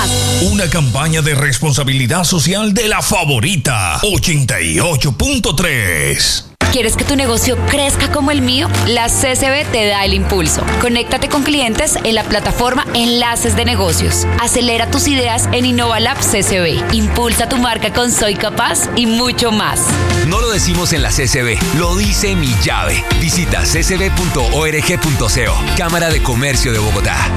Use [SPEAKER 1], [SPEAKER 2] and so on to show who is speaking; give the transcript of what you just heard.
[SPEAKER 1] Una campaña de responsabilidad social de La Favorita 88.3.
[SPEAKER 2] ¿Quieres que tu negocio crezca como el mío? La CCB te da el impulso. Conéctate con clientes en la plataforma Enlaces de Negocios. Acelera tus ideas en InnovaLab CCB. Impulsa tu marca con Soy Capaz y mucho más.
[SPEAKER 3] No lo decimos en la CCB, lo dice mi llave. Visita ccb.org.co. Cámara de Comercio de Bogotá.